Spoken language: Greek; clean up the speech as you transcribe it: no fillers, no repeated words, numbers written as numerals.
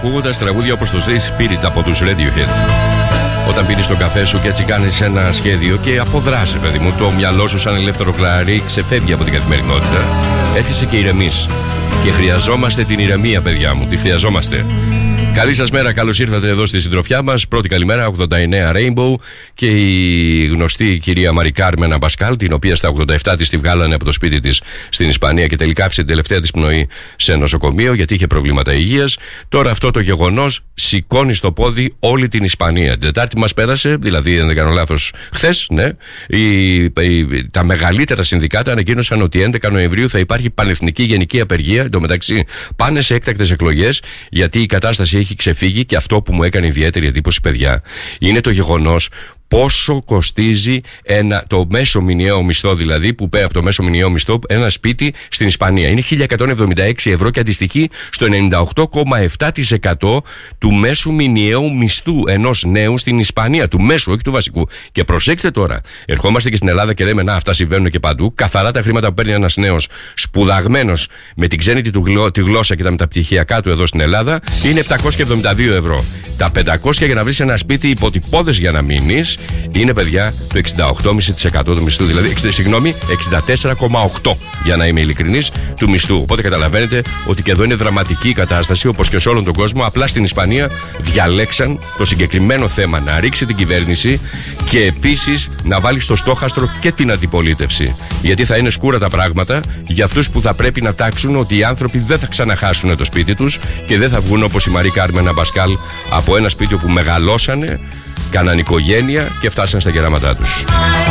ακούγοντας τραγούδια όπως το Stay Spirit από τους Radiohead. Όταν πίνεις τον καφέ σου και έτσι κάνεις ένα σχέδιο και αποδράς, παιδί μου, το μυαλό σου σαν ελεύθερο κλαρί ξεφεύγει από την καθημερινότητα, έρχεσαι και ηρεμείς. Και χρειαζόμαστε την ηρεμία, παιδιά μου, τη χρειαζόμαστε. Καλή σας μέρα, καλώς ήρθατε εδώ στη συντροφιά μας. Πρώτη καλημέρα, 89 Rainbow και η γνωστή κυρία Μαρι Κάρμεν Αμπασκάλ, την οποία στα 87 της τη βγάλανε από το σπίτι της στην Ισπανία και τελικά άφησε την τελευταία της πνοή σε νοσοκομείο γιατί είχε προβλήματα υγείας. Τώρα αυτό το γεγονός σηκώνει στο πόδι όλη την Ισπανία. Την Τετάρτη μας πέρασε, δηλαδή, αν δεν κάνω λάθος, χθες, ναι, τα μεγαλύτερα συνδικάτα ανακοίνωσαν ότι 11 Νοεμβρίου θα υπάρχει πανεθνική γενική απεργία. Εν τω μεταξύ, πάνε σε έκτακτες εκλογές γιατί η κατάσταση έχει ξεφύγει και αυτό που μου έκανε ιδιαίτερη εντύπωση, παιδιά, είναι το γεγονός πόσο κοστίζει το μέσο μηνιαίο μισθό, δηλαδή, που πέρα από το μέσο μηνιαίο μισθό ένα σπίτι στην Ισπανία. Είναι 1.176 ευρώ και αντιστοιχεί στο 98,7% του μέσου μηνιαίου μισθού ενός νέου στην Ισπανία. Του μέσου, όχι του βασικού. Και προσέξτε τώρα, ερχόμαστε και στην Ελλάδα και λέμε, να, αυτά συμβαίνουν και παντού. Καθαρά τα χρήματα που παίρνει ένας νέος σπουδαγμένος με την ξένη τη γλώσσα και τα μεταπτυχιακά του εδώ στην Ελλάδα είναι 772 ευρώ. Τα 500 για να βρεις ένα σπίτι υποτυπώδες για να μείνεις είναι, παιδιά, το 68,5% του μισθού. Δηλαδή, 64,8% για να είμαι ειλικρινής του μισθού. Οπότε καταλαβαίνετε ότι και εδώ είναι δραματική η κατάσταση, όπως και σε όλον τον κόσμο. Απλά στην Ισπανία διαλέξαν το συγκεκριμένο θέμα να ρίξει την κυβέρνηση και επίσης να βάλει στο στόχαστρο και την αντιπολίτευση. Γιατί θα είναι σκούρα τα πράγματα για αυτούς που θα πρέπει να τάξουν ότι οι άνθρωποι δεν θα ξαναχάσουν το σπίτι τους και δεν θα βγουν όπως η Μαρι Κάρμεν Αμπασκάλ από ένα σπίτι όπου μεγαλώσανε, κάναν οικογένεια και φτάσαν στα γεράματά τους.